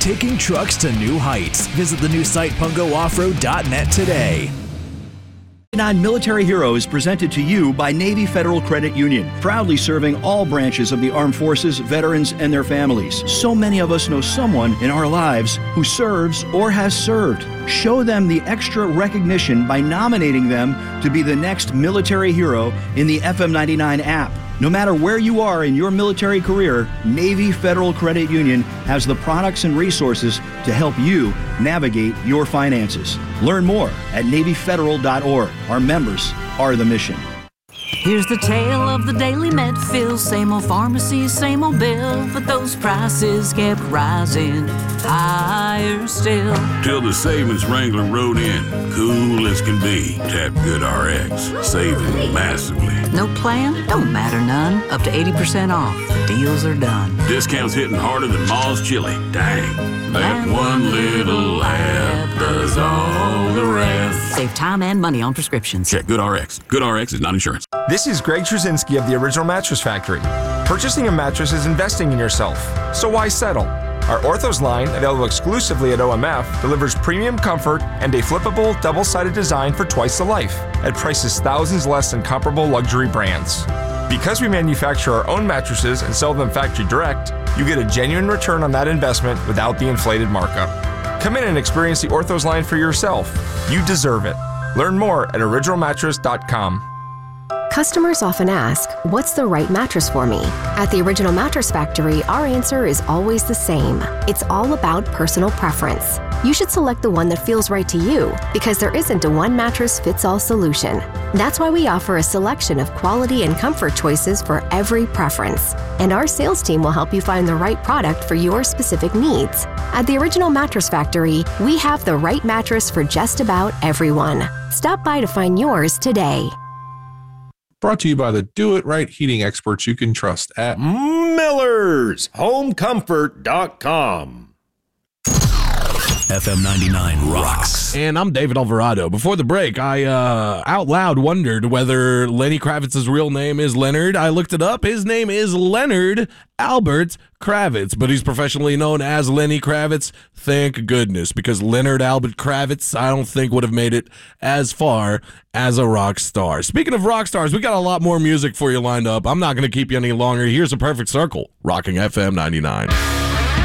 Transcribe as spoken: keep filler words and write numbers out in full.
taking trucks to new heights. Visit the new site pungo off road dot net today. Nine Military Hero is presented to you by Navy Federal Credit Union, proudly serving all branches of the armed forces, veterans, and their families. So many of us know someone in our lives who serves or has served. Show them the extra recognition by nominating them to be the next military hero in the F M ninety-nine app. No matter where you are in your military career, Navy Federal Credit Union has the products and resources to help you navigate your finances. Learn more at navy federal dot org. Our members are the mission. Here's the tale of the daily Medfill. Same old pharmacy, same old bill, but those prices kept rising higher still. Till the savings Wrangler rode in, cool as can be. Tap GoodRx, saving massively. No plan? Don't matter none. Up to eighty percent off. The deals are done. Discounts hitting harder than Ma's chili. Dang. That one little app does all the rest. Save time and money on prescriptions. Check GoodRx. GoodRx is not insurance. This is Greg Trzynski of the Original Mattress Factory. Purchasing a mattress is investing in yourself, so why settle? Our Orthos line, available exclusively at O M F, delivers premium comfort and a flippable, double-sided design for twice the life, at prices thousands less than comparable luxury brands. Because we manufacture our own mattresses and sell them factory direct, you get a genuine return on that investment without the inflated markup. Come in and experience the Orthos line for yourself. You deserve it. Learn more at original mattress dot com. Customers often ask, what's the right mattress for me? At the Original Mattress Factory, our answer is always the same. It's all about personal preference. You should select the one that feels right to you, because there isn't a one mattress fits all solution. That's why we offer a selection of quality and comfort choices for every preference. And our sales team will help you find the right product for your specific needs. At the Original Mattress Factory, we have the right mattress for just about everyone. Stop by to find yours today. Brought to you by the do-it-right heating experts you can trust at Millers Home Comfort dot com. F M ninety-nine rocks. And I'm David Alvarado. Before the break, I uh, out loud wondered whether Lenny Kravitz's real name is Leonard. I looked it up. His name is Leonard Albert Kravitz, but he's professionally known as Lenny Kravitz. Thank goodness, because Leonard Albert Kravitz, I don't think would have made it as far as a rock star. Speaking of rock stars, we got a lot more music for you lined up. I'm not going to keep you any longer. Here's A Perfect Circle, rocking F M ninety-nine.